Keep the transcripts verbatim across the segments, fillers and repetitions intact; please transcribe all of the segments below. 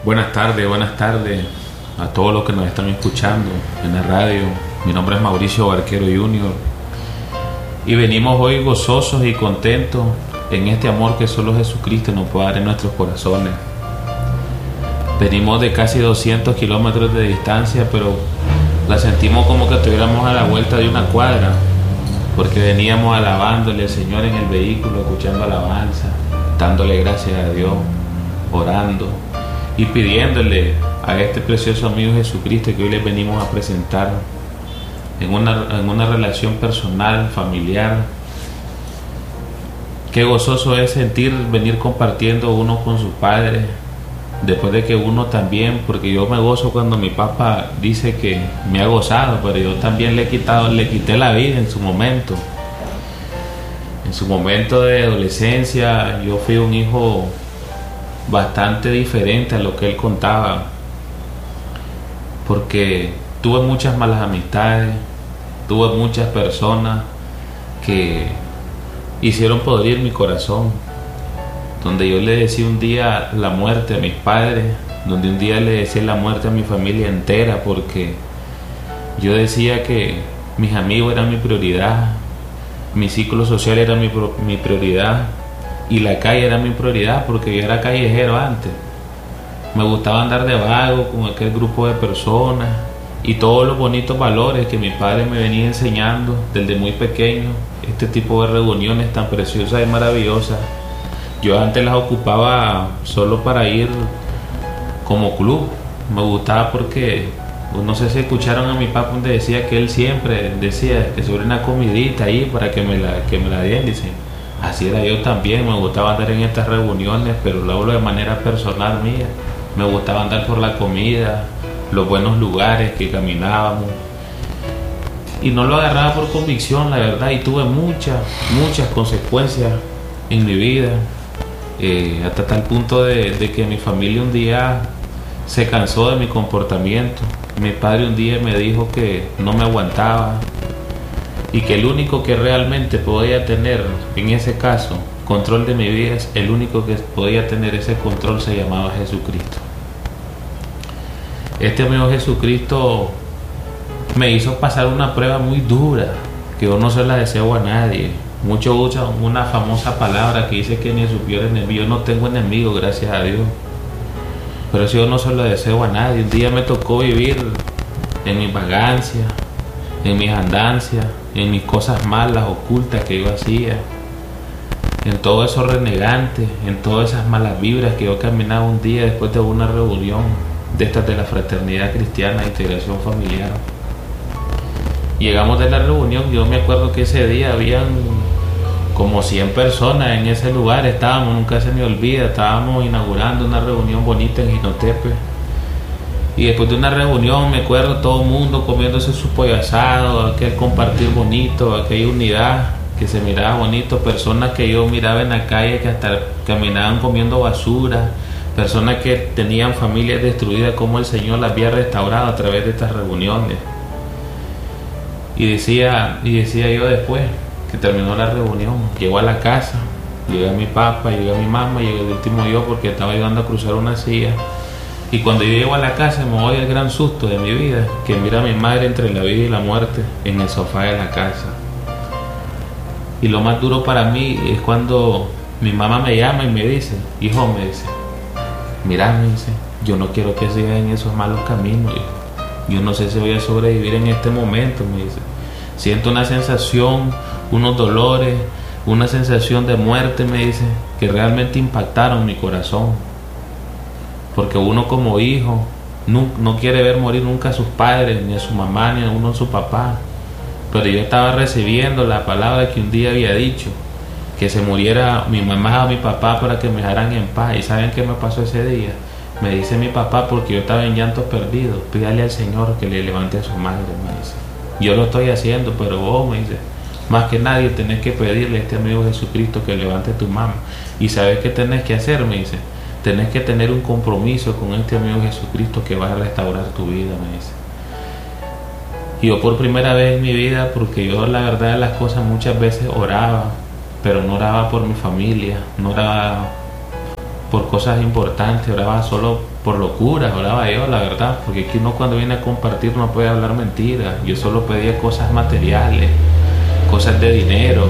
Buenas tardes, buenas tardes a todos los que nos están escuchando en la radio. Mi nombre es Mauricio Barquero junior y venimos hoy gozosos y contentos en este amor que solo Jesucristo nos puede dar en nuestros corazones. Venimos de casi doscientos kilómetros de distancia, pero la sentimos como que estuviéramos a la vuelta de una cuadra, porque veníamos alabándole al Señor en el vehículo, escuchando alabanza, dándole gracias a Dios, orando y pidiéndole a este precioso amigo Jesucristo que hoy les venimos a presentar en una, en una relación personal, familiar. Qué gozoso es sentir venir compartiendo uno con sus padres, después de que uno también, porque yo me gozo cuando mi papá dice que me ha gozado, pero yo también le he quitado, le quité la vida en su momento. En su momento de adolescencia yo fui un hijo bastante diferente a lo que él contaba, porque tuve muchas malas amistades, tuve muchas personas que hicieron podrir mi corazón, donde yo le decía un día la muerte a mis padres, donde un día le decía la muerte a mi familia entera, porque yo decía que mis amigos eran mi prioridad, mi ciclo social era mi, mi prioridad, y la calle era mi prioridad, porque yo era callejero antes. Me gustaba andar de vago con aquel grupo de personas y todos los bonitos valores que mi padre me venía enseñando desde muy pequeño. Este tipo de reuniones tan preciosas y maravillosas, yo antes las ocupaba solo para ir como club. Me gustaba porque, pues no sé si escucharon a mi papá donde decía que él siempre decía que sobre una comidita ahí para que me la, que me la dieran, dice. Así era yo también, me gustaba andar en estas reuniones, pero lo hablo de manera personal mía. Me gustaba andar por la comida, los buenos lugares que caminábamos. Y no lo agarraba por convicción, la verdad, y tuve muchas, muchas consecuencias en mi vida. Eh, hasta tal punto de, de que mi familia un día se cansó de mi comportamiento. Mi padre un día me dijo que no me aguantaba, y que el único que realmente podía tener en ese caso control de mi vida, el único que podía tener ese control se llamaba Jesucristo. Este amigo Jesucristo me hizo pasar una prueba muy dura que yo no se la deseo a nadie. Muchos usan una famosa palabra que dice que ni su peor enemigo. Yo no tengo enemigos, gracias a Dios, pero eso yo no se lo deseo a nadie. Un día me tocó vivir en mi vagancia, en mis andancias, en mis cosas malas, ocultas que yo hacía, en todo eso renegante, en todas esas malas vibras que yo caminaba un día después de una reunión de estas de la Fraternidad Cristiana de Integración Familiar. Llegamos de la reunión, yo me acuerdo que ese día habían como cien personas en ese lugar, estábamos, nunca se me olvida, estábamos inaugurando una reunión bonita en Jinotepe. Y después de una reunión, me acuerdo, todo el mundo comiéndose su pollo asado, aquel compartir bonito, aquella unidad que se miraba bonito, personas que yo miraba en la calle que hasta caminaban comiendo basura, personas que tenían familias destruidas, como el Señor las había restaurado a través de estas reuniones. Y decía, y decía yo después que terminó la reunión, llego a la casa, llegué a mi papá, llegué a mi mamá, llegué de último yo porque estaba ayudando a cruzar una silla. Y cuando yo llego a la casa me voy el gran susto de mi vida, que mira a mi madre entre la vida y la muerte en el sofá de la casa. Y lo más duro para mí es cuando mi mamá me llama y me dice, hijo, me dice, mira, me dice, yo no quiero que sigas en esos malos caminos, yo no sé si voy a sobrevivir en este momento, me dice. Siento una sensación, unos dolores, una sensación de muerte, me dice, que realmente impactaron mi corazón. Porque uno como hijo no, no quiere ver morir nunca a sus padres, ni a su mamá, ni a uno a su papá. Pero yo estaba recibiendo la palabra que un día había dicho, que se muriera mi mamá o mi papá para que me dejaran en paz. ¿Y saben qué me pasó ese día? Me dice mi papá, porque yo estaba en llantos perdidos, pídale al Señor que le levante a su madre, me dice. Yo lo estoy haciendo, pero vos, me dice, más que nadie tenés que pedirle a este amigo Jesucristo que levante a tu mamá. ¿Y sabes qué tenés que hacer? Me dice, tenés que tener un compromiso con este amigo Jesucristo que va a restaurar tu vida, me dice. Y yo por primera vez en mi vida, porque yo la verdad de las cosas muchas veces oraba, pero no oraba por mi familia, no oraba por cosas importantes, oraba solo por locuras, oraba yo, la verdad, porque aquí uno cuando viene a compartir no puede hablar mentiras. Yo solo pedía cosas materiales, cosas de dinero,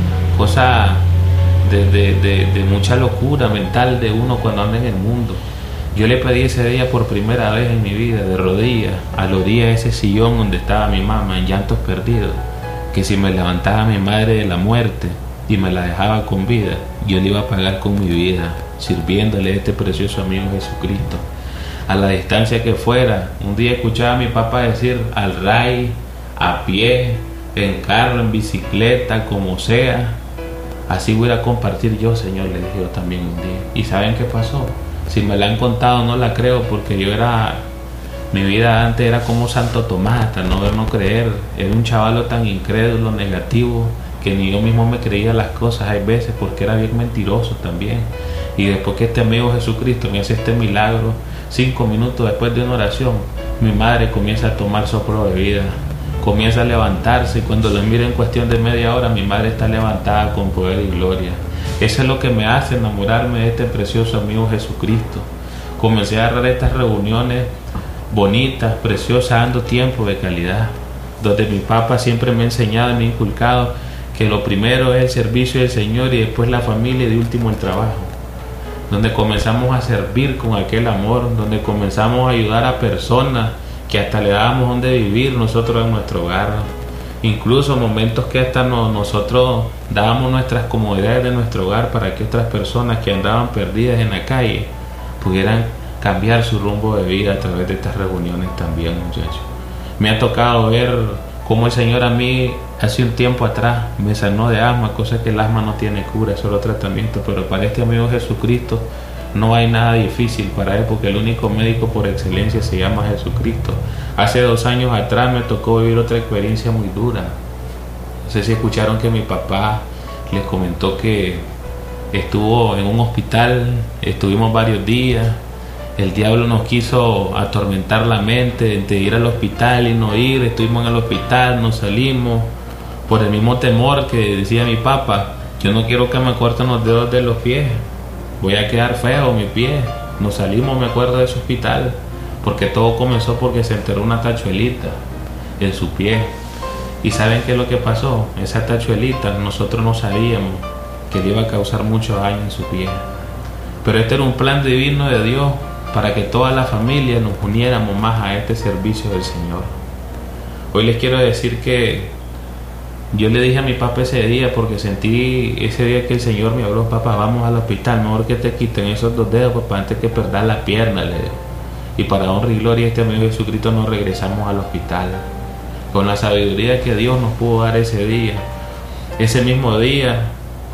cosas de, de, de, de mucha locura mental de uno cuando anda en el mundo. Yo le pedí ese día por primera vez en mi vida, de rodillas, a la orilla de ese sillón donde estaba mi mamá en llantos perdidos, que si me levantaba mi madre de la muerte y me la dejaba con vida, yo le iba a pagar con mi vida, sirviéndole a este precioso amigo Jesucristo. A la distancia que fuera, un día escuchaba a mi papá decir, al ray, a pie, en carro, en bicicleta, como sea, así voy a compartir yo, Señor, le dije yo también un día. ¿Y saben qué pasó? Si me la han contado no la creo, porque yo era, mi vida antes era como Santo Tomás, hasta no ver, no creer. Era un chavalo tan incrédulo, negativo, que ni yo mismo me creía las cosas hay veces, porque era bien mentiroso también. Y después que este amigo Jesucristo me hace este milagro, cinco minutos después de una oración, mi madre comienza a tomar soplo de vida, comienza a levantarse, y cuando lo miro en cuestión de media hora, mi madre está levantada con poder y gloria. Eso es lo que me hace enamorarme de este precioso amigo Jesucristo. Comencé a agarrar estas reuniones bonitas, preciosas, dando tiempo de calidad, donde mi papá siempre me ha enseñado y me ha inculcado que lo primero es el servicio del Señor y después la familia y de último el trabajo, donde comenzamos a servir con aquel amor, donde comenzamos a ayudar a personas que hasta le dábamos donde vivir nosotros en nuestro hogar, incluso momentos que hasta no, nosotros dábamos nuestras comodidades de nuestro hogar para que otras personas que andaban perdidas en la calle pudieran cambiar su rumbo de vida a través de estas reuniones también, muchachos. Me ha tocado ver cómo el Señor a mí hace un tiempo atrás me sanó de asma, cosa que el asma no tiene cura, solo tratamiento, pero para este amigo Jesucristo no hay nada difícil para él, porque el único médico por excelencia se llama Jesucristo. Hace dos años atrás me tocó vivir otra experiencia muy dura. No sé si escucharon que mi papá les comentó que estuvo en un hospital, estuvimos varios días, el diablo nos quiso atormentar la mente de ir al hospital y no ir, estuvimos en el hospital, nos salimos, por el mismo temor que decía mi papá, yo no quiero que me corten los dedos de los pies, voy a quedar feo mi pie. Nos salimos, me acuerdo, de ese hospital, porque todo comenzó porque se enterró una tachuelita en su pie. ¿Y saben qué es lo que pasó? Esa tachuelita nosotros no sabíamos que le iba a causar mucho daño en su pie, pero este era un plan divino de Dios para que toda la familia nos uniéramos más a este servicio del Señor. Hoy les quiero decir que yo le dije a mi papá ese día, porque sentí ese día que el Señor me habló, papá, vamos al hospital, mejor que te quiten esos dos dedos, papá, antes que perder la pierna, le digo. Y para honra y gloria de este amigo Jesucristo nos regresamos al hospital, con la sabiduría que Dios nos pudo dar ese día. Ese mismo día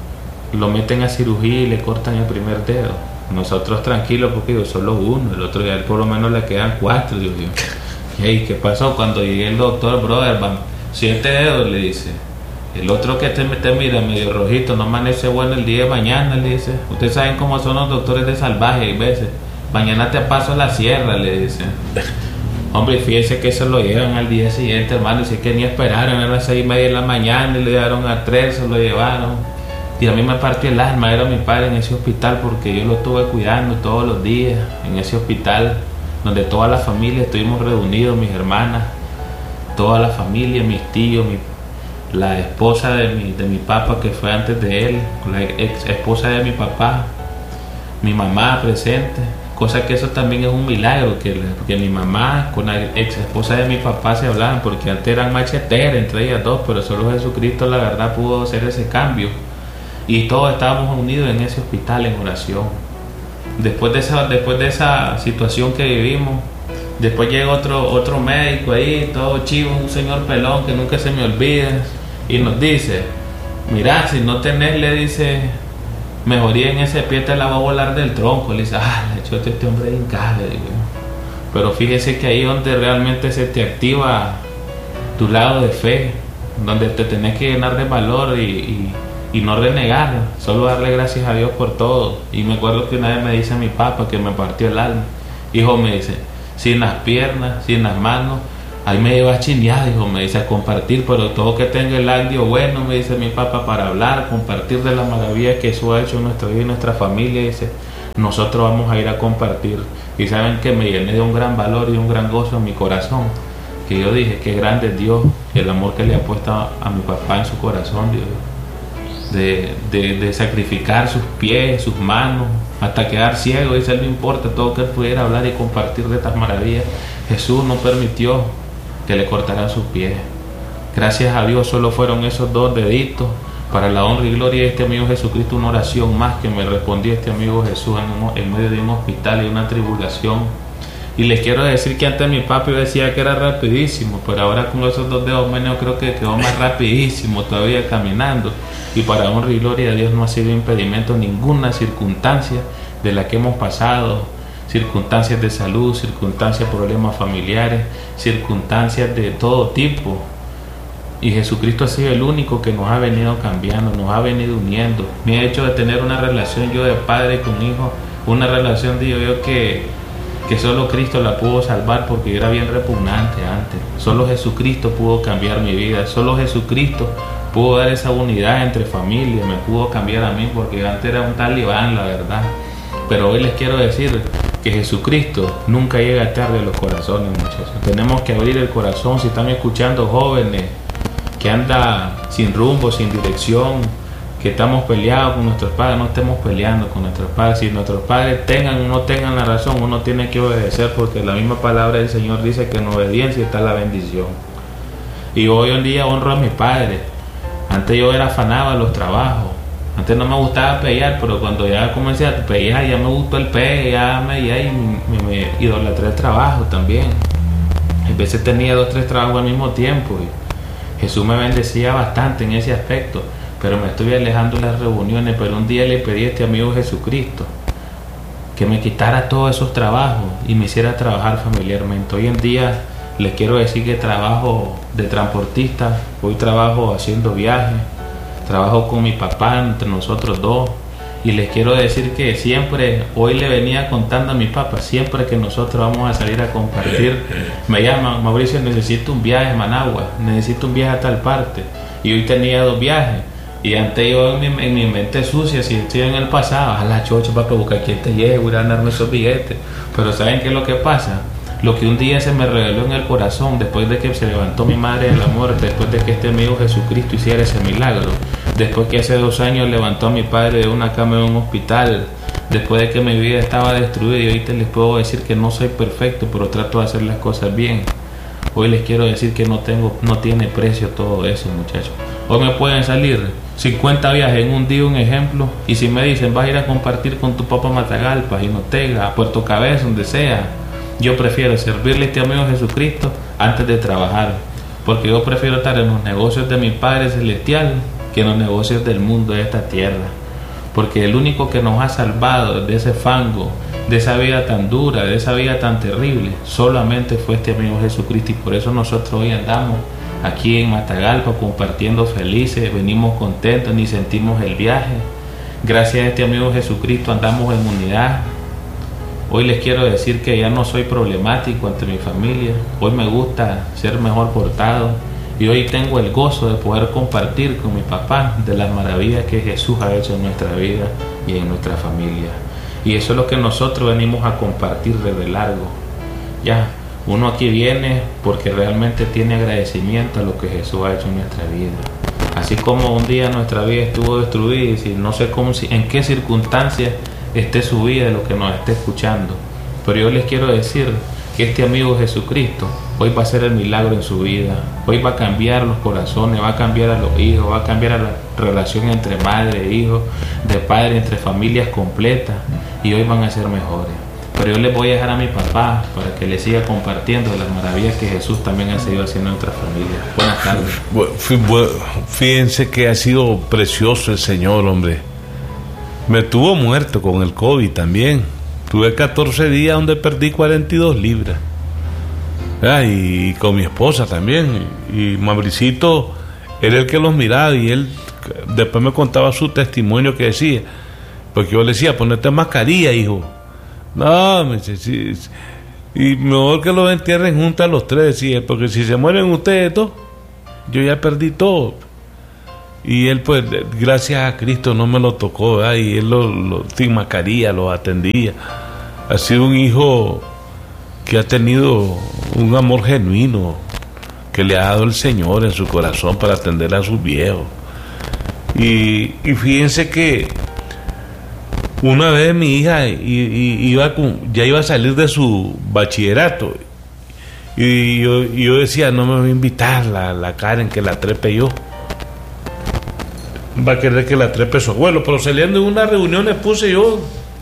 lo meten a cirugía y le cortan el primer dedo. Nosotros tranquilos porque yo solo uno, el otro día por lo menos le quedan cuatro, Dios mío. Hey, ¿qué pasó? Cuando llegué el doctor, brother, vamos, siete dedos, le dice. El otro que te, te mira medio rojito, no amanece bueno el día de mañana, le dice. Ustedes saben cómo son los doctores de salvaje, hay veces. Mañana te paso la sierra, le dice. Hombre, fíjese que eso lo llevan al día siguiente, hermano. Dice que ni esperaron, eran las seis y media de la mañana y le llevaron a tres, se lo llevaron. Y a mí me partió el alma, era mi padre en ese hospital, porque yo lo estuve cuidando todos los días en ese hospital, donde toda la familia estuvimos reunidos, mis hermanas, toda la familia, mis tíos, mi, la esposa de mi, de mi papá, que fue antes de él, la ex esposa de mi papá, mi mamá presente, cosa que eso también es un milagro, que, que mi mamá con la ex esposa de mi papá se hablaban, porque antes eran macheteras entre ellas dos, pero solo Jesucristo la verdad pudo hacer ese cambio. Y todos estábamos unidos en ese hospital en oración. Después de esa, después de esa situación que vivimos, después llega otro, otro médico ahí, todo chivo, un señor pelón que nunca se me olvida, y nos dice, mira, si no tenés, le dice, mejoría en ese pie, te la va a volar del tronco. Le dice, ah, le echó este hombre en casa. Pero fíjese que ahí donde realmente se te activa tu lado de fe, donde te tenés que llenar de valor y, y y no renegar, solo darle gracias a Dios por todo. Y me acuerdo que una vez me dice mi papá, que me partió el alma, hijo, me dice, sin las piernas, sin las manos, ahí me llevas chineado, hijo, me dice, a compartir, pero todo que tenga el audio bueno, me dice mi papá, para hablar, compartir de la maravilla que eso ha hecho en nuestra vida y nuestra familia, dice, nosotros vamos a ir a compartir. Y saben que me llené de un gran valor y un gran gozo en mi corazón, que yo dije, qué grande es Dios, el amor que le ha puesto a, a mi papá en su corazón, Dios, de, de, de sacrificar sus pies, sus manos, hasta quedar ciego. Dice, él no importa, todo que él pudiera hablar y compartir de estas maravillas. Jesús no permitió que le cortaran sus pies. Gracias a Dios solo fueron esos dos deditos para la honra y gloria de este amigo Jesucristo. Una oración más que me respondió este amigo Jesús en, un, en medio de un hospital y una tribulación. Y les quiero decir que antes mi papi decía que era rapidísimo, pero ahora con esos dos dedos menos creo que quedó más rapidísimo todavía caminando. Y para honra y gloria de Dios no ha sido impedimento ninguna circunstancia de la que hemos pasado, circunstancias de salud, circunstancias de problemas familiares, circunstancias de todo tipo. Y Jesucristo ha sido el único que nos ha venido cambiando, nos ha venido uniendo. Me ha hecho de tener una relación yo de padre con hijo, una relación, digo yo, que, que solo Cristo la pudo salvar, porque yo era bien repugnante antes. Solo Jesucristo pudo cambiar mi vida, solo Jesucristo pudo dar esa unidad entre familias, me pudo cambiar a mí, porque antes era un talibán, la verdad. Pero hoy les quiero decir que Jesucristo nunca llega tarde a los corazones, muchachos. Tenemos que abrir el corazón. Si están escuchando jóvenes que andan sin rumbo, sin dirección, que estamos peleados con nuestros padres, no estemos peleando con nuestros padres. Si nuestros padres tengan o no tengan la razón, uno tiene que obedecer, porque la misma palabra del Señor dice que en obediencia está la bendición. Y hoy en día honro a mis padres. Antes yo era afanado a los trabajos, antes no me gustaba pelear, pero cuando ya comencé a pelear, ya me gustó el pegue, ya me, ya, y me, me, me idolatré el trabajo también. A veces tenía dos, tres trabajos al mismo tiempo, y Jesús me bendecía bastante en ese aspecto, pero me estoy alejando de las reuniones. Pero un día le pedí a este amigo Jesucristo que me quitara todos esos trabajos y me hiciera trabajar familiarmente. Hoy en día les quiero decir que trabajo de transportista, hoy trabajo haciendo viajes, trabajo con mi papá, entre nosotros dos, y les quiero decir que siempre, hoy le venía contando a mi papá, siempre que nosotros vamos a salir a compartir, me llaman, Mauricio, necesito un viaje a Managua, necesito un viaje a tal parte, y hoy tenía dos viajes, y antes yo en mi, en mi mente sucia, si estoy en el pasado, a la chocha para que buscar quién te llegue, voy a ganarme esos billetes. Pero ¿saben qué es lo que pasa? Lo que un día se me reveló en el corazón, después de que se levantó mi madre de la muerte, después de que este amigo Jesucristo hiciera ese milagro, después que hace dos años levantó a mi padre de una cama en un hospital, después de que mi vida estaba destruida, y ahorita les puedo decir que no soy perfecto, pero trato de hacer las cosas bien. Hoy les quiero decir que no tengo, no tiene precio todo eso, muchachos. Hoy me pueden salir cincuenta viajes en un día, un ejemplo, y si me dicen vas a ir a compartir con tu papá a Matagalpa, Jinotega, a Puerto Cabeza, donde sea, yo prefiero servirle a este amigo Jesucristo antes de trabajar, porque yo prefiero estar en los negocios de mi Padre Celestial que en los negocios del mundo de esta tierra, porque el único que nos ha salvado de ese fango, de esa vida tan dura, de esa vida tan terrible, solamente fue este amigo Jesucristo. Y por eso nosotros hoy andamos aquí en Matagalpa compartiendo felices, venimos contentos, ni sentimos el viaje. Gracias a este amigo Jesucristo andamos en unidad. Hoy les quiero decir que ya no soy problemático ante mi familia, hoy me gusta ser mejor portado, y hoy tengo el gozo de poder compartir con mi papá de las maravillas que Jesús ha hecho en nuestra vida y en nuestra familia. Y eso es lo que nosotros venimos a compartir desde largo. Ya, uno aquí viene porque realmente tiene agradecimiento a lo que Jesús ha hecho en nuestra vida. Así como un día nuestra vida estuvo destruida, y si no sé cómo, en qué circunstancias esté su vida, lo que nos esté escuchando, pero yo les quiero decir que este amigo Jesucristo hoy va a hacer el milagro en su vida. Hoy va a cambiar los corazones, va a cambiar a los hijos, va a cambiar a la relación entre madre e hijo, de padre, entre familias completas, y hoy van a ser mejores. Pero yo les voy a dejar a mi papá para que le siga compartiendo las maravillas que Jesús también ha seguido haciendo en nuestra familia. Buenas tardes. Fíjense que ha sido precioso el Señor, hombre. Me tuvo muerto con el COVID también. Tuve catorce días donde perdí cuarenta y dos libras. Ah, y con mi esposa también. Y Mauricito era el que los miraba, y él después me contaba su testimonio, que decía, porque yo le decía, ponete mascarilla, hijo. No, me dice, sí, sí. Y mejor que los entierren juntos a los tres, decía, porque si se mueren ustedes dos, yo ya perdí todo. Y él, pues, gracias a Cristo no me lo tocó, ¿verdad? Y él lo, lo sin mascarilla, lo atendía. Ha sido un hijo que ha tenido un amor genuino que le ha dado el Señor en su corazón para atender a sus viejos. Y, y fíjense que una vez mi hija i, i, iba con, ya iba a salir de su bachillerato, y yo, y yo decía, no me va a invitar la, la Karen, que la trepe yo. Va a querer que la trepe su abuelo. Pero saliendo de una reunión le puse yo,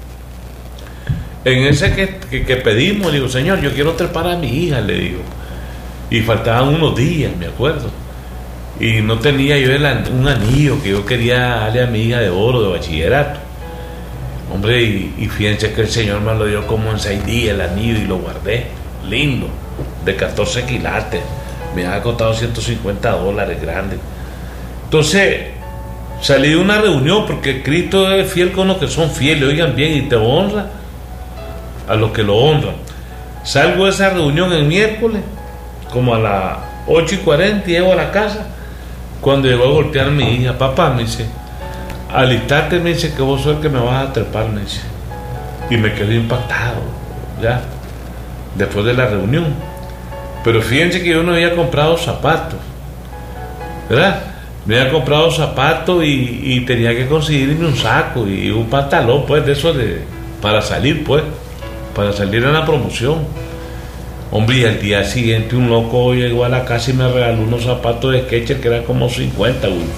en ese que, que, que pedimos, le digo, Señor, yo quiero trepar a mi hija, le digo. Y faltaban unos días, me acuerdo. Y no tenía yo el, un anillo que yo quería darle a mi hija de oro de bachillerato. Hombre, y, y fíjense que el Señor me lo dio como en seis días el anillo, y lo guardé, lindo, de catorce quilates. Me ha costado ciento cincuenta dólares, grande. Entonces, salí de una reunión, porque Cristo es fiel con los que son fieles, oigan bien, y te honra a los que lo honran. Salgo de esa reunión el miércoles, como a las ocho y cuarenta, y llego a la casa. Cuando llegó a golpear a mi hija, papá, me dice, alistate, me dice, que vos sos el que me vas a trepar, me dice. Y me quedé impactado, ya, después de la reunión. Pero fíjense que yo no había comprado zapatos, ¿verdad? Me había comprado zapatos y, y tenía que conseguirme un saco y un pantalón, pues, de eso de, para salir, pues, para salir en la promoción. Hombre, y al día siguiente un loco llegó a la casa y me regaló unos zapatos de Skechers que eran como cincuenta, güey.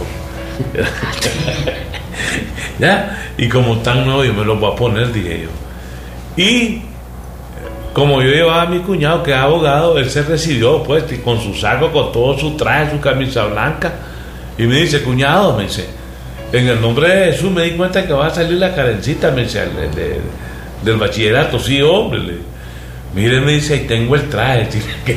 ¿Ya? Y como están nuevos, yo me los voy a poner, dije yo. Y como yo llevaba a mi cuñado, que es abogado, él se recibió, pues, con su saco, con todo su traje, su camisa blanca. Y me dice, cuñado, me dice, en el nombre de Jesús me di cuenta que va a salir la Karencita, me dice, de, de, del bachillerato. Sí, hombre, le, mire, me dice, ahí tengo el traje.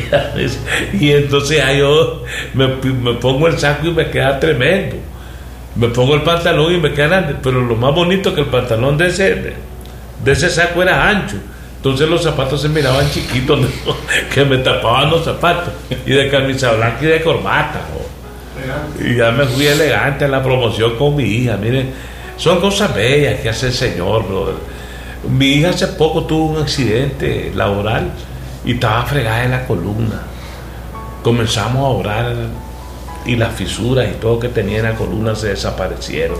Y entonces ahí yo me, me pongo el saco y me queda tremendo. Me pongo el pantalón y me queda grande. Pero lo más bonito es que el pantalón de ese, de, de ese saco era ancho. Entonces los zapatos se miraban chiquitos, ¿no? Que me tapaban los zapatos. Y de camisa blanca y de corbata, ¿no? Y ya me fui elegante a la promoción con mi hija. Miren, son cosas bellas que hace el Señor, brother. Mi hija hace poco tuvo un accidente laboral y estaba fregada en la columna. Comenzamos a orar y las fisuras y todo que tenía en la columna se desaparecieron.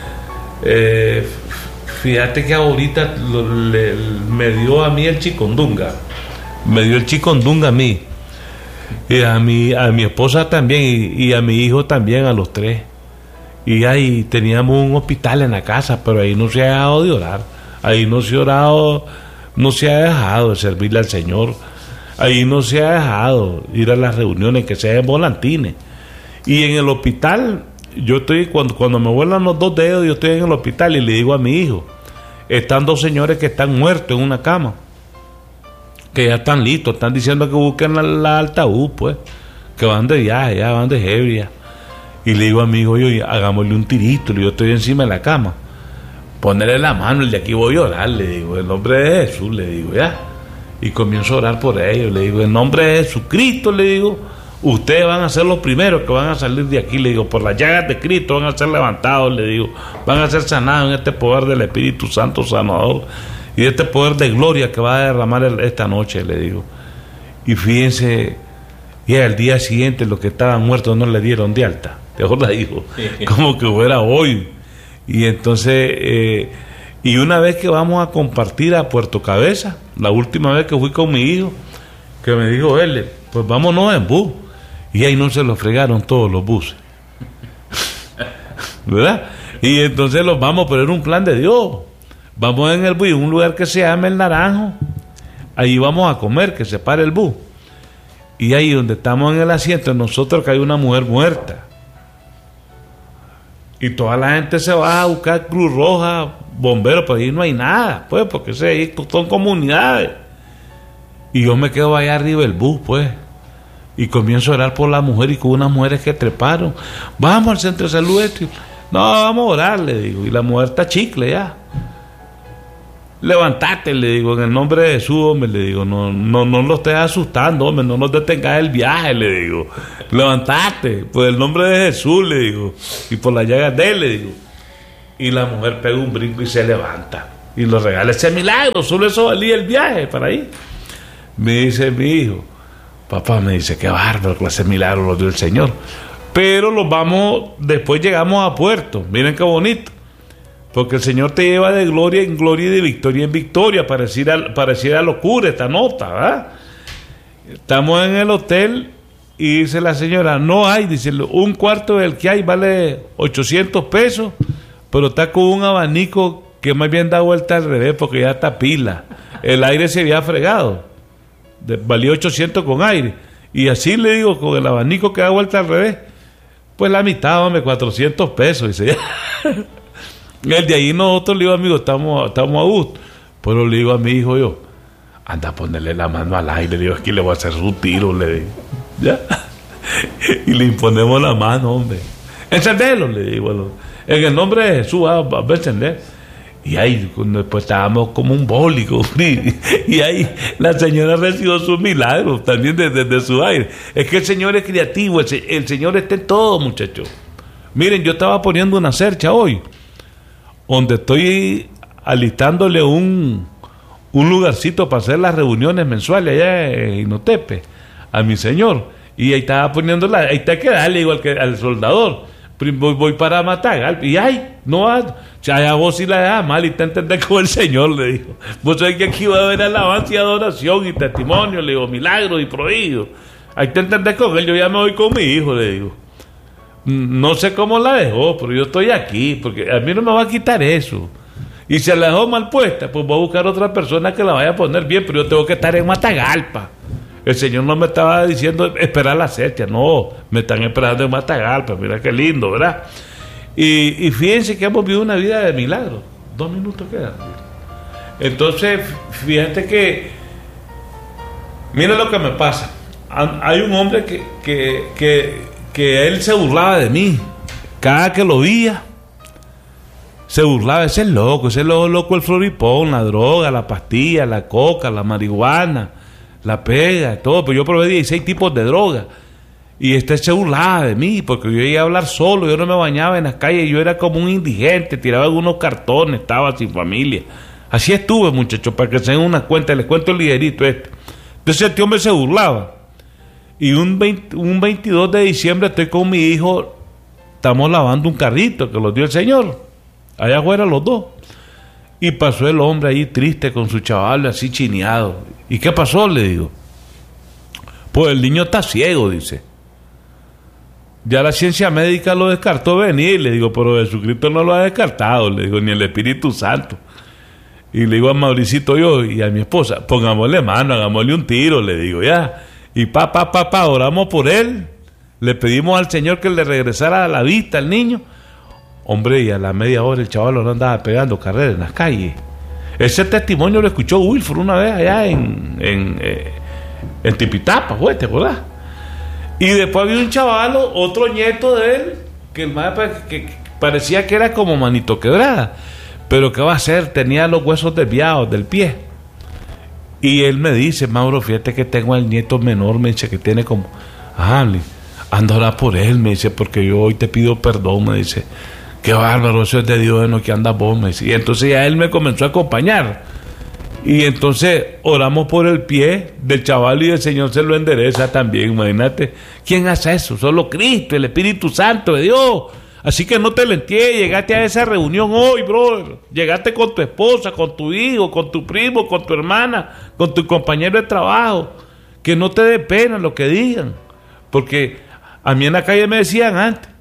Eh, fíjate que ahorita lo, le, me dio a mí el chicondunga. Me dio el chicondunga a mí. Y a mi, a mi esposa también, y, y a mi hijo también, a los tres. Y ahí teníamos un hospital en la casa, pero ahí no se ha dejado de orar. Ahí no se ha orado, no se ha dejado de servirle al Señor. Ahí no se ha dejado ir a las reuniones, que sean volantines. Y en el hospital, yo estoy, cuando, cuando me vuelan los dos dedos, yo estoy en el hospital y le digo a mi hijo, están dos señores que están muertos en una cama, que ya están listos, están diciendo que busquen la, la altaúd, pues, que van de viaje, ya van de hebria. Y le digo a mi hijo, yo, hagámosle un tirito, yo estoy encima de la cama, ponerle la mano, el de aquí voy a orar, le digo, en nombre de Jesús, le digo, ya. Y comienzo a orar por ellos, le digo, en nombre de Jesucristo, le digo, ustedes van a ser los primeros que van a salir de aquí, le digo, por las llagas de Cristo van a ser levantados, le digo, van a ser sanados en este poder del Espíritu Santo sanador y este poder de gloria que va a derramar esta noche, le digo. Y fíjense, y al día siguiente los que estaban muertos no le dieron de alta, te la digo, como que fuera hoy. Y entonces, eh, y una vez que vamos a compartir a Puerto Cabeza, la última vez que fui con mi hijo, que me dijo él, pues vámonos en bus. Y ahí no se lo fregaron todos los buses. ¿Verdad? Y entonces los vamos, pero era un plan de Dios. Vamos en el bus, un lugar que se llama El Naranjo. Ahí vamos a comer, que se pare el bus. Y ahí donde estamos en el asiento, nosotros que hay una mujer muerta. Y toda la gente se va a buscar Cruz Roja, bomberos, pero ahí no hay nada, pues, porque ahí son comunidades. Y yo me quedo allá arriba del bus, pues, y comienzo a orar por la mujer y con unas mujeres que treparon. Vamos al centro de salud. Este. No, vamos a orar, le digo. Y la mujer está chicle ya. levantate, le digo, en el nombre de Jesús, hombre, le digo, no, no, no lo estés asustando, hombre, no nos detengas el viaje, le digo, levantate, por el nombre de Jesús, le digo, y por las llagas de él, le digo. Y la mujer pega un brinco y se levanta, y lo regala ese milagro, solo eso valía el viaje para ahí. Me dice mi hijo, papá, me dice, qué bárbaro, clase de milagro lo dio el Señor. Pero los vamos, después llegamos a puerto, miren qué bonito. Porque el Señor te lleva de gloria en gloria y de victoria en victoria. Pareciera, pareciera locura esta nota, ¿verdad? Estamos en el hotel y dice la señora, no hay, dice, un cuarto del que hay vale ochocientos pesos, pero está con un abanico que más bien da vuelta al revés porque ya está pila. El aire se había fregado. De, valía ochocientos con aire. Y así le digo, con el abanico que da vuelta al revés, pues la mitad, hombre, cuatrocientos pesos, dice. El de ahí nosotros, le digo, amigo, estamos, estamos a gusto. Pero le digo a mi hijo yo, anda a ponerle la mano al aire, le digo, es que le voy a hacer su tiro, le digo, ¿ya? Y le imponemos la mano, hombre. Encendelo, le digo, en el nombre de Jesús, va, va a encender. Y ahí, después estábamos como un bólico, y ahí la señora recibió sus milagros también desde, desde su aire. Es que el Señor es creativo, el, el Señor está en todo, muchachos. Miren, yo estaba poniendo una cercha hoy, donde estoy alistándole un, un lugarcito para hacer las reuniones mensuales allá en Inotepe, a mi señor, y ahí estaba poniéndola, ahí está que darle igual que al soldador, voy, voy para Matagalpa, y ay, no, ya vos sí la dejas mal y te entendés con el Señor, le digo, vos sabés que aquí va a haber alabanza y adoración y testimonio, le digo, milagros y prodigios, ahí te entendés con él, yo ya me voy con mi hijo, le digo. No sé cómo la dejó, pero yo estoy aquí, porque a mí no me va a quitar eso. Y si la dejó mal puesta, pues voy a buscar otra persona que la vaya a poner bien, pero yo tengo que estar en Matagalpa. El Señor no me estaba diciendo esperar la cercha, no, me están esperando en Matagalpa, mira qué lindo, ¿verdad? Y, y fíjense que hemos vivido una vida de milagros. Dos minutos quedan. Entonces, fíjate que, mira lo que me pasa. Hay un hombre que, que, que que él se burlaba de mí cada que lo veía, se burlaba, ese es loco, ese es loco, loco el floripón, la droga, la pastilla, la coca, la marihuana, la pega, todo, pero yo probé dieciséis tipos de droga, y este se burlaba de mí, porque yo iba a hablar solo, yo no me bañaba en las calles, yo era como un indigente, tiraba algunos cartones, estaba sin familia, así estuve, muchachos, para que se den una cuenta, les cuento el ligerito este. Entonces este hombre se burlaba. Y un, veinte, un veintidós de diciembre estoy con mi hijo, estamos lavando un carrito que lo dio el Señor, allá afuera los dos. Y pasó el hombre ahí triste con su chaval así chineado. ¿Y qué pasó? Le digo. Pues el niño está ciego, dice. Ya la ciencia médica lo descartó venir, le digo, pero Jesucristo no lo ha descartado, le digo, ni el Espíritu Santo. Y le digo a Mauricito yo y a mi esposa, pongámosle mano, hagámosle un tiro, le digo, ya. Y pa, pa, pa, pa, oramos por él, le pedimos al Señor que le regresara a la vista al niño. Hombre, y a la media hora el chaval lo andaba pegando carreras en las calles. Ese testimonio lo escuchó Wilford una vez allá en, en, eh, en Tipitapa, pues, ¿te acordás? Y después había un chaval, otro nieto de él, que el más que, que parecía que era como manito quebrada, pero ¿qué va a hacer? Tenía los huesos desviados del pie. Y él me dice, Mauro, fíjate que tengo al nieto menor, me dice que tiene como, ah, anda a orar por él, me dice, porque yo hoy te pido perdón, me dice, qué bárbaro, eso es de Dios, no que anda vos, me dice. Y entonces ya él me comenzó a acompañar. Y entonces oramos por el pie del chaval y el Señor se lo endereza también, imagínate. ¿Quién hace eso? Solo Cristo, el Espíritu Santo de Dios. Así que no te lo entiendes, llegaste a esa reunión hoy, brother. Llegaste con tu esposa, con tu hijo, con tu primo, con tu hermana, con tu compañero de trabajo. Que no te dé pena lo que digan. Porque a mí en la calle me decían antes.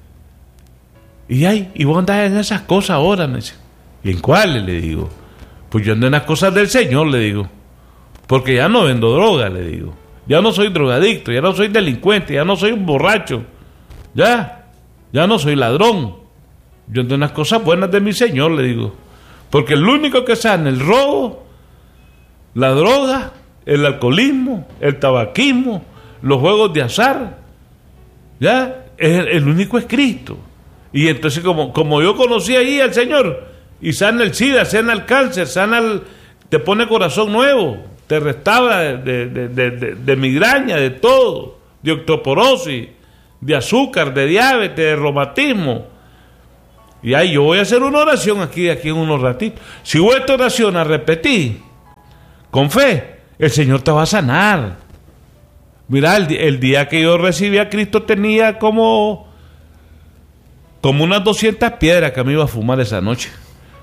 Y ay, y vos andás en esas cosas ahora, me dicen. ¿Y en cuáles? Le digo. Pues yo ando en las cosas del Señor, le digo. Porque ya no vendo droga, le digo. Ya no soy drogadicto, ya no soy delincuente, ya no soy un borracho. Ya. Ya no soy ladrón. Yo ando en las cosas buenas de mi Señor, le digo. Porque el único que sana el robo, la droga, el alcoholismo, el tabaquismo, los juegos de azar, ya, el, el único es Cristo. Y entonces como, como yo conocí ahí al Señor, y sana el SIDA, sana el cáncer, sana el, te pone corazón nuevo, te restaura de, de, de, de, de, de migraña, de todo, de osteoporosis, de azúcar, de diabetes, de reumatismo. Y ahí yo voy a hacer una oración aquí, aquí en unos ratitos. Si voy a esta oración a repetir, con fe, el Señor te va a sanar. Mira, el, el día que yo recibí a Cristo tenía como, como unas doscientas piedras que me iba a fumar esa noche.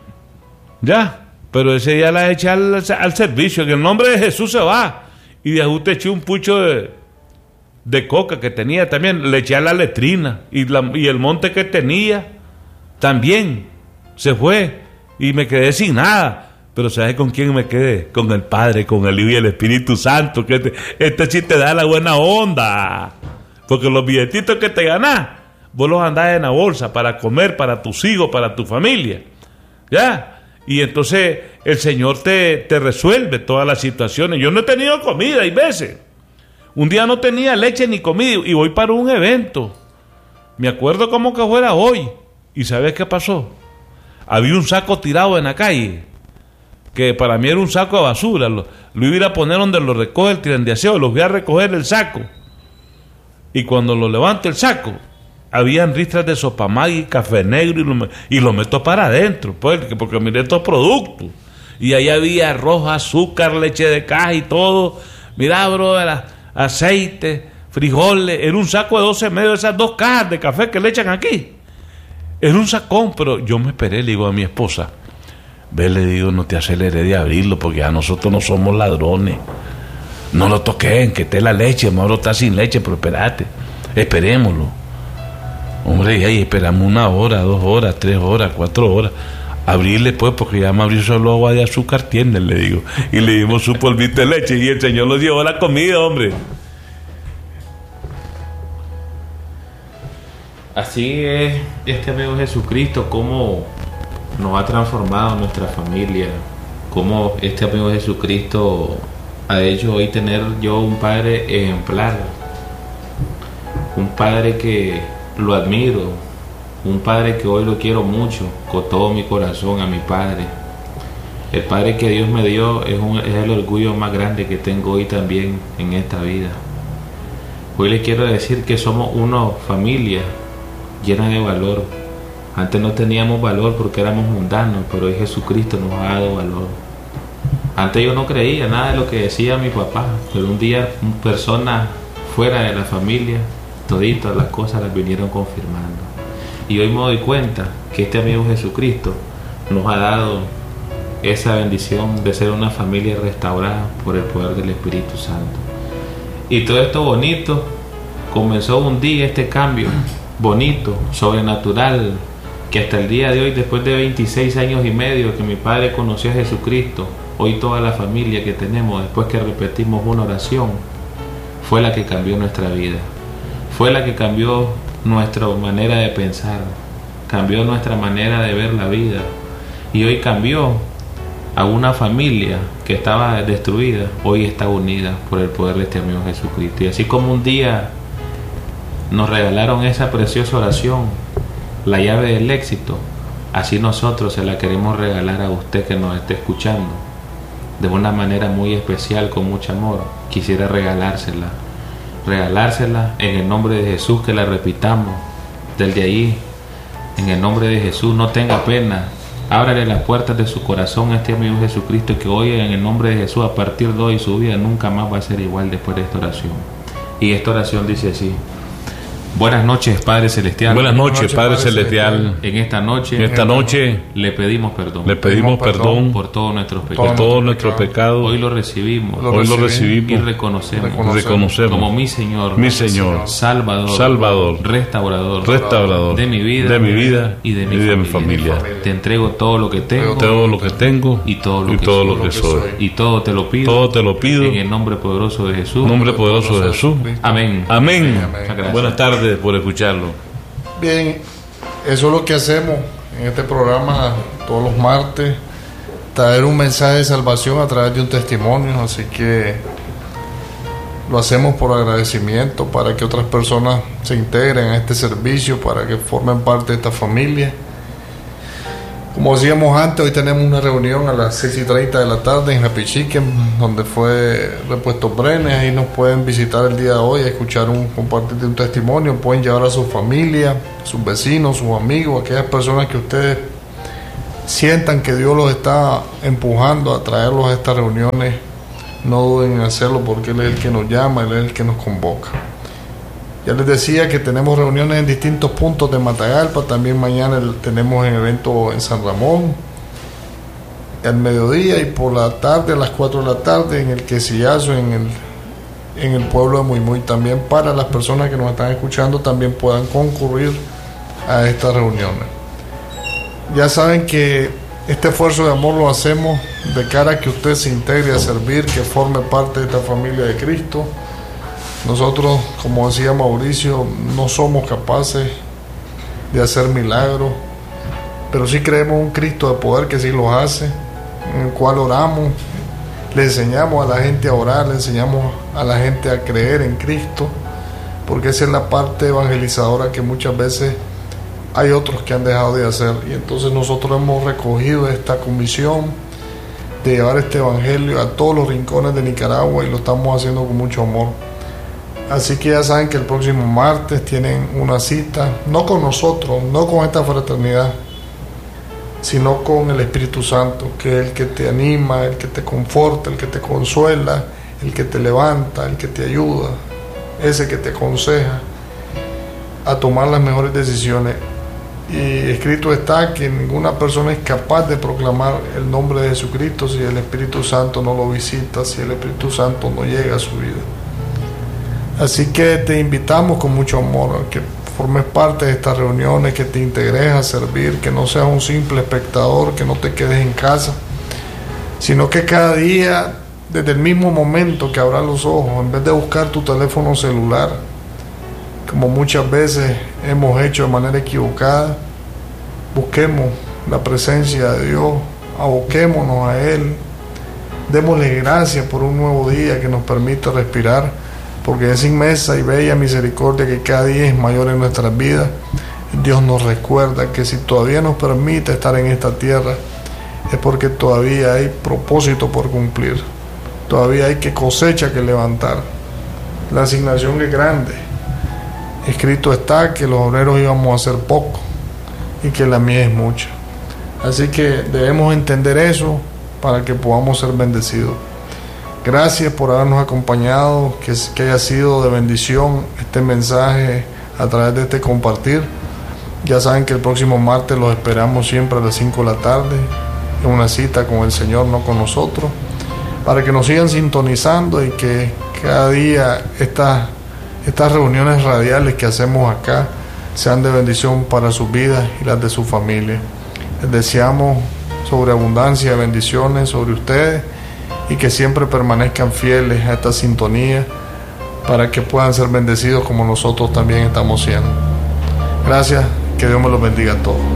Ya, pero ese día las eché al, al servicio. En el nombre de Jesús se va. Y de ajuste eché un pucho de, de coca que tenía también. Le eché a la letrina. Y, la, y el monte que tenía también se fue. Y me quedé sin nada. Pero ¿sabes con quién me quedé? Con el Padre, con el Hijo y el Espíritu Santo. Que este, este sí te da la buena onda. Porque los billetitos que te ganás, vos los andás en la bolsa para comer, para tus hijos, para tu familia. ¿Ya? Y entonces el Señor te, te resuelve todas las situaciones. Yo no he tenido comida, hay veces. Un día no tenía leche ni comida y voy para un evento. Me acuerdo como que fuera hoy. ¿Y sabes qué pasó? Había un saco tirado en la calle, que para mí era un saco de basura. Lo, lo iba a ir a poner donde lo recoge el tren de aseo. Los voy a recoger el saco. Y cuando lo levanto el saco, habían ristras de Sopamag y café negro y lo, y lo meto para adentro, pues, porque miré estos productos. Y ahí había arroz, azúcar, leche de caja y todo. Mirá, bro, era aceite, frijoles. Era un saco de doce medios, esas dos cajas de café que le echan aquí. Era un sacón, pero yo me esperé, le digo a mi esposa, ve, le digo, no te acelere de abrirlo, porque ya nosotros no somos ladrones. No lo toquen, que esté la leche, Mauro está sin leche, pero espérate, esperémoslo. Hombre, y ahí esperamos una hora, dos horas, tres horas, cuatro horas. Abrirle pues, porque ya me abrí solo agua de azúcar, tienen, le digo. Y le dimos su polvito de leche y el Señor nos llevó la comida, hombre. Así es este amigo Jesucristo, cómo nos ha transformado nuestra familia, cómo este amigo Jesucristo ha hecho hoy tener yo un padre ejemplar, un padre que lo admiro, un padre que hoy lo quiero mucho, con todo mi corazón, a mi padre. El padre que Dios me dio es, un, es el orgullo más grande que tengo hoy también en esta vida. Hoy le quiero decir que somos una familia llena de valor. Antes no teníamos valor porque éramos mundanos, pero hoy Jesucristo nos ha dado valor. Antes yo no creía nada de lo que decía mi papá, pero un día personas fuera de la familia, toditas las cosas las vinieron confirmando. Y hoy me doy cuenta que este amigo Jesucristo nos ha dado esa bendición de ser una familia restaurada por el poder del Espíritu Santo. Y todo esto bonito comenzó un día, este cambio bonito, sobrenatural, que hasta el día de hoy, después de veintiséis años y medio que mi padre conoció a Jesucristo, hoy toda la familia que tenemos, después que repetimos una oración, fue la que cambió nuestra vida, fue la que cambió nuestra manera de pensar, cambió nuestra manera de ver la vida, y hoy cambió a una familia que estaba destruida, hoy está unida por el poder de este amigo Jesucristo. Y así como un día nos regalaron esa preciosa oración, la llave del éxito, así nosotros se la queremos regalar a usted que nos esté escuchando de una manera muy especial, con mucho amor. Quisiera regalársela regalársela en el nombre de Jesús, que la repitamos desde ahí, en el nombre de Jesús. No tenga pena, ábrale las puertas de su corazón a este amigo Jesucristo, que hoy en el nombre de Jesús, a partir de hoy, su vida nunca más va a ser igual después de esta oración. Y esta oración dice así: buenas noches, Padre Celestial. Buenas noches, Padre, Padre Celestial. Celestial. En esta noche, en esta noche le pedimos perdón. Le pedimos perdón por todos nuestros pecados. Por todos nuestros pecados. Hoy lo recibimos. Lo Hoy lo recibimos. Y reconocemos, reconocemos, reconocemos como mi Señor, mi Señor, Salvador, Salvador, restaurador, restaurador de mi vida, de mi vida y de mi, y de familia. mi familia. Te entrego todo lo que tengo, todo lo que tengo y todo lo, y que, todo soy. lo que soy. Y todo te lo pido. Todo te lo pido en el nombre poderoso de Jesús. Nombre poderoso de Jesús. Amén. Amén. Amén. Buenas tardes por escucharlo. Bien, eso es lo que hacemos en este programa todos los martes, traer un mensaje de salvación a través de un testimonio, así que lo hacemos por agradecimiento, para que otras personas se integren a este servicio, para que formen parte de esta familia. Como decíamos antes, hoy tenemos una reunión a las seis y treinta de la tarde en Happy Chicken, donde fue Repuesto Brenes. Ahí nos pueden visitar el día de hoy, a escuchar un, compartir un testimonio. Pueden llevar a su familia, sus vecinos, sus amigos, aquellas personas que ustedes sientan que Dios los está empujando a traerlos a estas reuniones. No duden en hacerlo, porque Él es el que nos llama, Él es el que nos convoca. Ya les decía que tenemos reuniones en distintos puntos de Matagalpa. También mañana el, tenemos un evento en San Ramón al mediodía, y por la tarde, a las cuatro de la tarde, en el Quesillazo, en el, en el pueblo de Muy Muy. También para las personas que nos están escuchando también puedan concurrir a estas reuniones. Ya saben que este esfuerzo de amor lo hacemos de cara a que usted se integre a servir, que forme parte de esta familia de Cristo. Nosotros, como decía Mauricio, no somos capaces de hacer milagros, pero sí creemos un Cristo de poder que sí los hace, en el cual oramos, le enseñamos a la gente a orar, le enseñamos a la gente a creer en Cristo, porque esa es la parte evangelizadora que muchas veces hay otros que han dejado de hacer. Y entonces nosotros hemos recogido esta comisión de llevar este evangelio a todos los rincones de Nicaragua, y lo estamos haciendo con mucho amor. Así que ya saben que el próximo martes tienen una cita, no con nosotros, no con esta fraternidad, sino con el Espíritu Santo, que es el que te anima, el que te conforta, el que te consuela, el que te levanta, el que te ayuda, ese que te aconseja a tomar las mejores decisiones. Y escrito está que ninguna persona es capaz de proclamar el nombre de Jesucristo si el Espíritu Santo no lo visita, si el Espíritu Santo no llega a su vida. Así que te invitamos con mucho amor a que formes parte de estas reuniones, que te integres a servir, que no seas un simple espectador, que no te quedes en casa, sino que cada día, desde el mismo momento que abras los ojos, en vez de buscar tu teléfono celular, como muchas veces hemos hecho de manera equivocada, busquemos la presencia de Dios, aboquémonos a Él, démosle gracias por un nuevo día que nos permite respirar, porque es inmensa y bella misericordia que cada día es mayor en nuestras vidas. Dios nos recuerda que si todavía nos permite estar en esta tierra, es porque todavía hay propósito por cumplir, todavía hay que cosecha que levantar. La asignación es grande. Escrito está que los obreros íbamos a hacer poco y que la mía es mucha. Así que debemos entender eso para que podamos ser bendecidos. Gracias por habernos acompañado, que, que haya sido de bendición este mensaje a través de este compartir. Ya saben que el próximo martes los esperamos siempre a las cinco de la tarde, en una cita con el Señor, no con nosotros, para que nos sigan sintonizando y que cada día estas, estas reuniones radiales que hacemos acá sean de bendición para sus vidas y las de su familia. Les deseamos sobreabundancia de bendiciones sobre ustedes, y que siempre permanezcan fieles a esta sintonía para que puedan ser bendecidos como nosotros también estamos siendo. Gracias, que Dios me los bendiga a todos.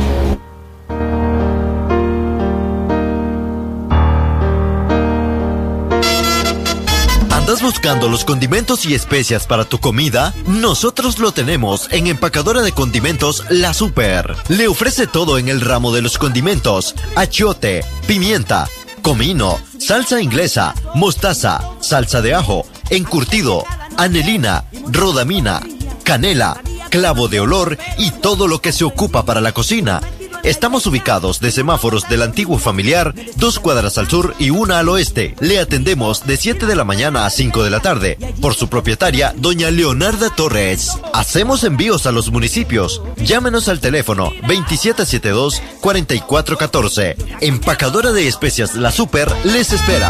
¿Estás buscando los condimentos y especias para tu comida? Nosotros lo tenemos en Empacadora de Condimentos La Super. Le ofrece todo en el ramo de los condimentos: achiote, pimienta, comino, salsa inglesa, mostaza, salsa de ajo, encurtido, anelina, rodamina, canela, clavo de olor y todo lo que se ocupa para la cocina. Estamos ubicados de semáforos del antiguo familiar, dos cuadras al sur y una al oeste. Le atendemos de siete de la mañana a cinco de la tarde. Por su propietaria, doña Leonarda Torres. Hacemos envíos a los municipios. Llámenos al teléfono veintisiete setenta y dos, cuarenta y cuatro catorce. Empacadora de Especias La Super les espera.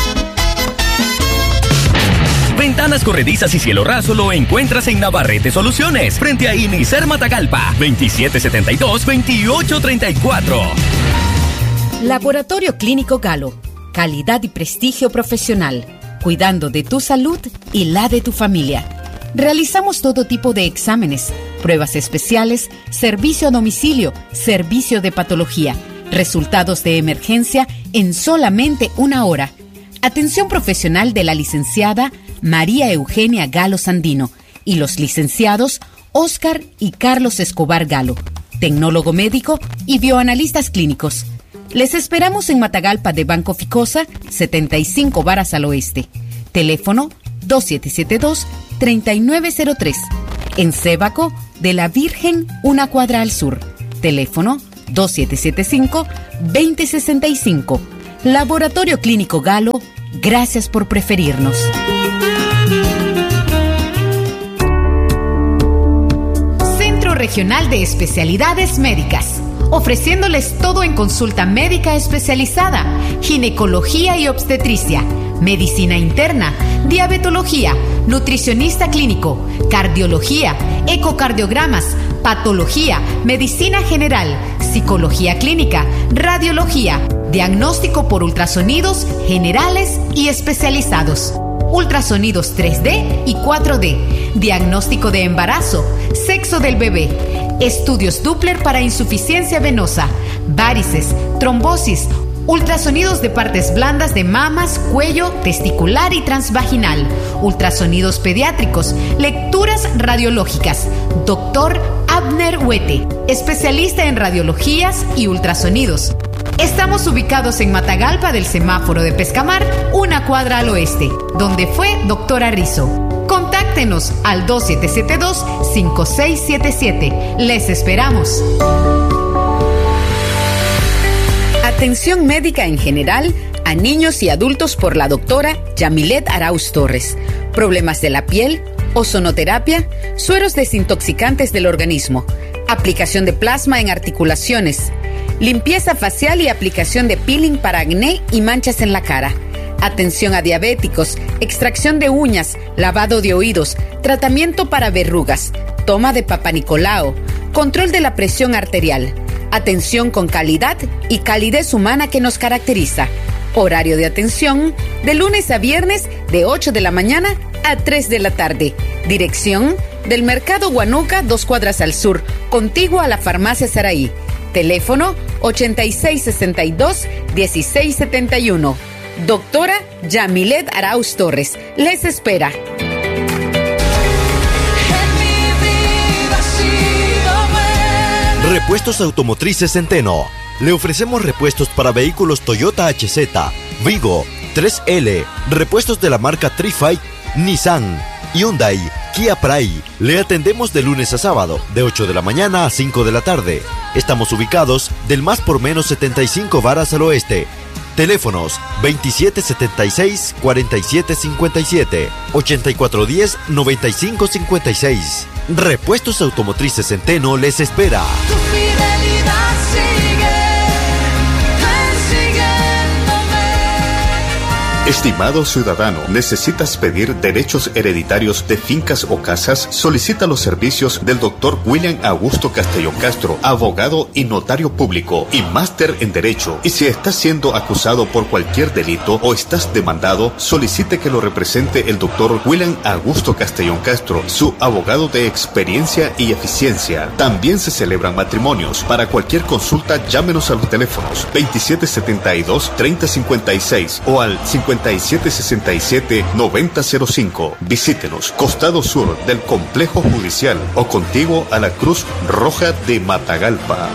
Ventanas corredizas y cielo raso lo encuentras en Navarrete Soluciones, frente a Inicer Matagalpa, veintisiete setenta y dos, veintiocho treinta y cuatro. Laboratorio Clínico Galo, calidad y prestigio profesional, cuidando de tu salud y la de tu familia. Realizamos todo tipo de exámenes, pruebas especiales, servicio a domicilio, servicio de patología, resultados de emergencia en solamente una hora. Atención profesional de la licenciada María Eugenia Galo Sandino y los licenciados Óscar y Carlos Escobar Galo. tecnólogo médico y bioanalistas clínicos. Les esperamos en Matagalpa de Banco Ficosa, setenta y cinco Varas al Oeste. Teléfono dos siete siete dos, tres nueve cero tres. En Sébaco de la Virgen, una cuadra al sur. Teléfono dos siete siete cinco, dos cero seis cinco. Laboratorio Clínico Galo, gracias por preferirnos. Centro Regional de Especialidades Médicas, ofreciéndoles todo en consulta médica especializada, ginecología y obstetricia, medicina interna, diabetología, nutricionista clínico, cardiología, ecocardiogramas, patología, medicina general, psicología clínica, radiología, diagnóstico por ultrasonidos generales y especializados, ultrasonidos tres D y cuatro D, diagnóstico de embarazo, sexo del bebé, estudios Doppler para insuficiencia venosa, varices, trombosis, ultrasonidos de partes blandas de mamas, cuello, testicular y transvaginal, ultrasonidos pediátricos, lecturas radiológicas. Doctor Abner Huete, especialista en radiologías y ultrasonidos. Estamos ubicados en Matagalpa del semáforo de Pescamar, una cuadra al oeste, donde fue Doctora Rizzo. Contáctenos al dos siete siete dos, cinco seis siete siete. Les esperamos. Atención médica en general a niños y adultos por la doctora Yamilet Arauz Torres. Problemas de la piel, ozonoterapia, sueros desintoxicantes del organismo, aplicación de plasma en articulaciones, limpieza facial y aplicación de peeling para acné y manchas en la cara. Atención a diabéticos, extracción de uñas, lavado de oídos, tratamiento para verrugas, toma de Papa Nicolau, control de la presión arterial. Atención con calidad y calidez humana que nos caracteriza. Horario de atención de lunes a viernes de ocho de la mañana a tres de la tarde. Dirección del Mercado Huanuca, dos cuadras al sur, contiguo a la Farmacia Saraí. Teléfono ochenta y seis sesenta y dos, dieciséis setenta y uno. Doctora Yamilet Arauz Torres les espera. Repuestos Automotrices Centeno. Le ofrecemos repuestos para vehículos Toyota H Z, Vigo, tres L, repuestos de la marca Tri-Fight, Nissan, Hyundai, Kia Pride. Le atendemos de lunes a sábado, de ocho de la mañana a cinco de la tarde. Estamos ubicados del Más por Menos setenta y cinco Varas al Oeste. Teléfonos veintisiete setenta y seis, cuarenta y siete cincuenta y siete, ochenta y cuatro diez, noventa y cinco cincuenta y seis. Repuestos Automotrices Centeno les espera. Tu fidelidad sigue persiguiéndome. Estimado ciudadano, ¿necesitas pedir derechos hereditarios de fincas o casas? Solicita los servicios del doctor William Augusto Castellón Castro, abogado y notario público y máster en Derecho. Y si estás siendo acusado por cualquier delito o estás demandado, solicite que lo represente el doctor William Augusto Castellón Castro, su abogado de experiencia y eficiencia. También se celebran matrimonios. Para cualquier consulta, llámenos a los teléfonos veintisiete setenta y dos, treinta cincuenta y seis o al cincuenta y siete sesenta y siete, noventa cero cinco. Visítenos, costado sur del complejo judicial o contiguo a la Cruz Roja de Matagalpa.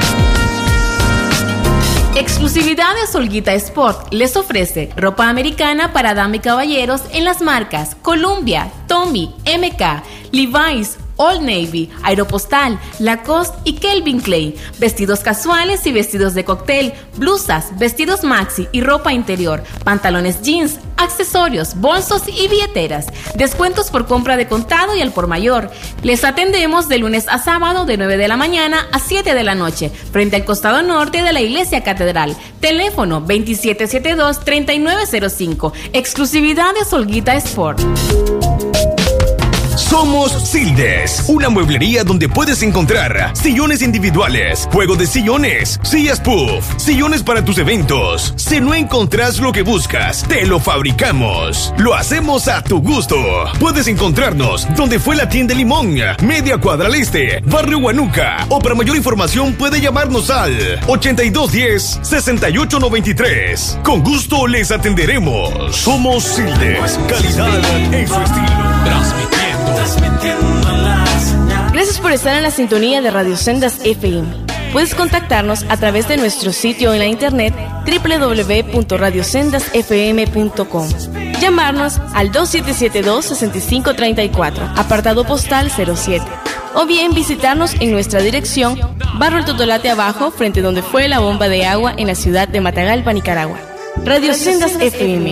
Exclusividad de Olguita Sport les ofrece ropa americana para dama y caballeros en las marcas Columbia, Tommy, M K, Levi's, Old Navy, Aeropostal, Lacoste y Calvin Klein. Vestidos casuales y vestidos de cóctel, blusas, vestidos maxi y ropa interior, pantalones jeans, accesorios, bolsos y billeteras. Descuentos por compra de contado y al por mayor. Les atendemos de lunes a sábado de nueve de la mañana a siete de la noche, frente al costado norte de la Iglesia Catedral. Teléfono veintisiete setenta y dos, treinta y nueve cero cinco. Exclusividad de Olguita Sport. Somos Sildes, una mueblería donde puedes encontrar sillones individuales, juego de sillones, sillas puff, sillones para tus eventos. Si no encontrás lo que buscas, te lo fabricamos. Lo hacemos a tu gusto. Puedes encontrarnos donde fue la tienda Limón, media cuadra al este, barrio Huanuca. O para mayor información puede llamarnos al ochenta y dos diez, sesenta y ocho noventa y tres. Con gusto les atenderemos. Somos Sildes, calidad en su estilo. Transmitiendo. Gracias Gracias por estar en la sintonía de Radio Sendas F M. Puedes contactarnos a través de nuestro sitio en la internet doble u doble u doble u punto radio sendas f m punto com. Llamarnos al dos siete siete dos, seis cinco tres cuatro, apartado postal cero siete. O bien visitarnos en nuestra dirección, Barrio El Totolate Abajo, frente donde fue la bomba de agua en la ciudad de Matagalpa, Nicaragua. Radio Sendas F M.